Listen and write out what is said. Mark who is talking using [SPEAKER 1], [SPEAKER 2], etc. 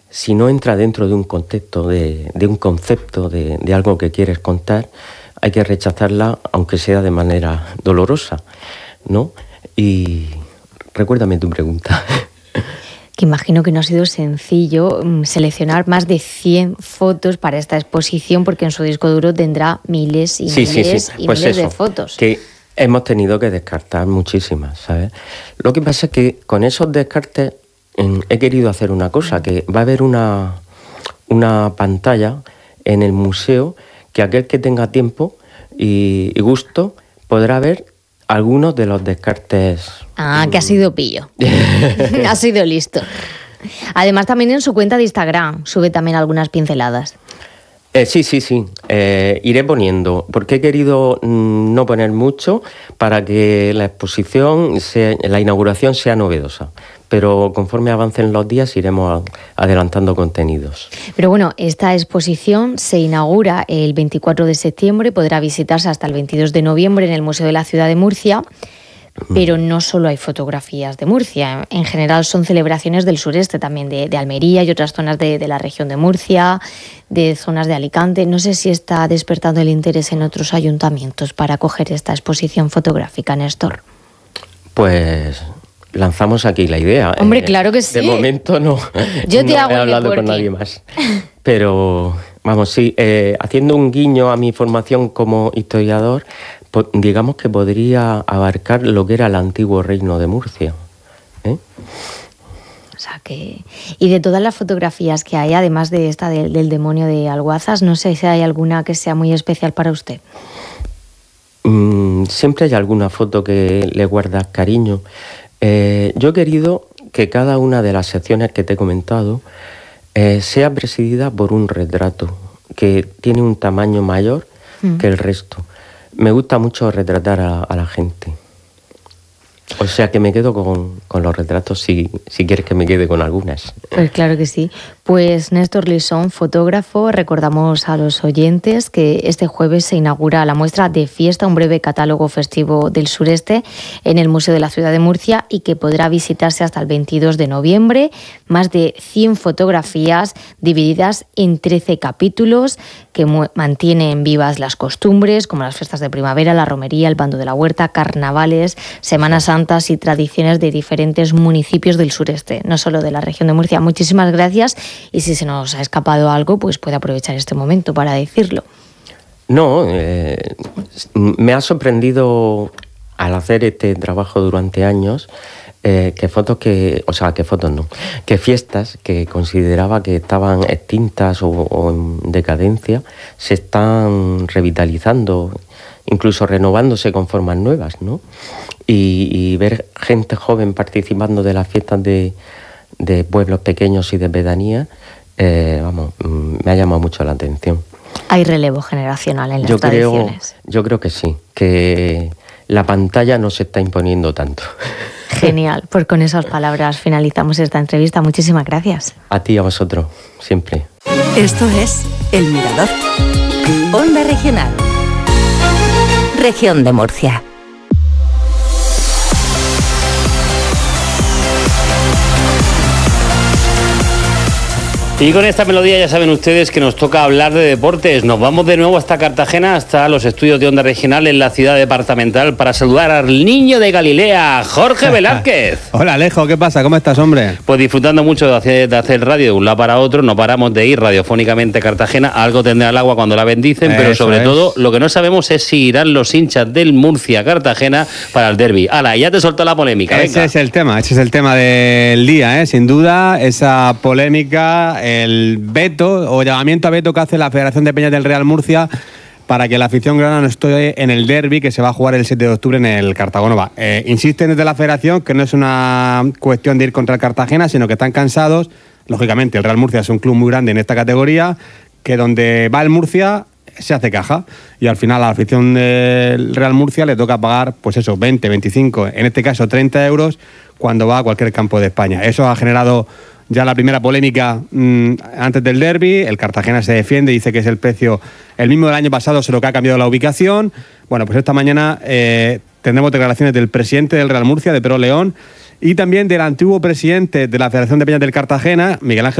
[SPEAKER 1] si no entra dentro de un contexto, de un concepto, de algo que quieres contar, hay que rechazarla, aunque sea de manera dolorosa, ¿no? Y recuérdame tu pregunta.
[SPEAKER 2] Que imagino que no ha sido sencillo seleccionar más de 100 fotos para esta exposición, porque en su disco duro tendrá miles y miles y
[SPEAKER 1] pues
[SPEAKER 2] miles de fotos.
[SPEAKER 1] Que hemos tenido que descartar muchísimas, ¿sabes? Lo que pasa es que con esos descartes he querido hacer una cosa, que va a haber una pantalla en el museo que aquel que tenga tiempo y gusto podrá ver algunos de los descartes.
[SPEAKER 2] Que ha sido pillo. Ha sido listo. Además, también en su cuenta de Instagram sube también algunas pinceladas.
[SPEAKER 1] Sí. Iré poniendo, porque he querido no poner mucho para que la exposición, la inauguración sea novedosa. Pero conforme avancen los días iremos adelantando contenidos.
[SPEAKER 2] Pero bueno, esta exposición se inaugura el 24 de septiembre, podrá visitarse hasta el 22 de noviembre en el Museo de la Ciudad de Murcia. Pero no solo hay fotografías de Murcia, en general son celebraciones del sureste también, de Almería y otras zonas de la región de Murcia, de zonas de Alicante. No sé si está despertando el interés en otros ayuntamientos para acoger esta exposición fotográfica, Néstor.
[SPEAKER 1] Pues lanzamos aquí la idea.
[SPEAKER 2] Hombre, claro que sí.
[SPEAKER 1] De momento no,
[SPEAKER 2] Yo te hago
[SPEAKER 1] he hablado con nadie más. Pero, vamos, sí, haciendo un guiño a mi formación como historiador, digamos que podría abarcar lo que era el antiguo reino de Murcia. O
[SPEAKER 2] sea que... Y de todas las fotografías que hay, además de esta del demonio de Alguazas, no sé si hay alguna que sea muy especial para usted.
[SPEAKER 1] Siempre hay alguna foto que le guardas cariño. Yo he querido que cada una de las secciones que te he comentado sea presidida por un retrato que tiene un tamaño mayor que el resto. Me gusta mucho retratar a la gente. O sea que me quedo con los retratos si quieres que me quede con algunas.
[SPEAKER 2] Pues claro que sí. Pues Néstor Lisón, fotógrafo, recordamos a los oyentes que este jueves se inaugura la muestra de Fiesta, un breve catálogo festivo del sureste en el Museo de la Ciudad de Murcia y que podrá visitarse hasta el 22 de noviembre. Más de 100 fotografías divididas en 13 capítulos que mantienen vivas las costumbres como las fiestas de primavera, la romería, el bando de la huerta, carnavales, Semana Santa y tradiciones de diferentes municipios del sureste, no solo de la región de Murcia. Muchísimas gracias y si se nos ha escapado algo, pues puede aprovechar este momento para decirlo.
[SPEAKER 1] No, me ha sorprendido al hacer este trabajo durante años que fiestas que consideraba que estaban extintas o en decadencia se están revitalizando, incluso renovándose con formas nuevas, ¿no? Y ver gente joven participando de las fiestas de pueblos pequeños y de pedanías, me ha llamado mucho la atención.
[SPEAKER 2] Hay relevo generacional en las tradiciones.
[SPEAKER 1] Yo creo que sí, que la pantalla no se está imponiendo tanto.
[SPEAKER 2] Genial, pues con esas palabras finalizamos esta entrevista. Muchísimas gracias.
[SPEAKER 1] A ti y a vosotros, siempre.
[SPEAKER 3] Esto es El Mirador. Onda Regional. Región de Murcia.
[SPEAKER 4] Y con esta melodía ya saben ustedes que nos toca hablar de deportes. Nos vamos de nuevo hasta Cartagena, hasta los estudios de Onda Regional en la ciudad departamental para saludar al niño de Galilea, Jorge Velázquez.
[SPEAKER 5] Hola Alejo, ¿qué pasa? ¿Cómo estás, hombre?
[SPEAKER 4] Pues disfrutando mucho de hacer radio de un lado para otro, no paramos de ir radiofónicamente a Cartagena, algo tendrá el agua cuando la bendicen, pero sobre todo lo que no sabemos es si irán los hinchas del Murcia Cartagena para el derbi. ¡Hala! Ya te soltó la polémica, venga.
[SPEAKER 5] Ese es el tema del día, sin duda, esa polémica, el veto o llamamiento a veto que hace la Federación de Peñas del Real Murcia para que la afición grana no esté en el derbi que se va a jugar el 7 de octubre en el Cartagonova. Insisten desde la Federación que no es una cuestión de ir contra el Cartagena, sino que están cansados. Lógicamente, el Real Murcia es un club muy grande en esta categoría, que donde va el Murcia se hace caja. Y al final a la afición del Real Murcia le toca pagar, pues eso, 20, 25, en este caso 30 euros cuando va a cualquier campo de España. Eso ha generado ya la primera polémica antes del derbi. El Cartagena se defiende, dice que es el precio el mismo del año pasado, solo que ha cambiado la ubicación. Bueno, pues esta mañana tendremos declaraciones del presidente del Real Murcia, de Pedro León, y también del antiguo presidente de la Federación de Peñas del Cartagena, Miguel Ángel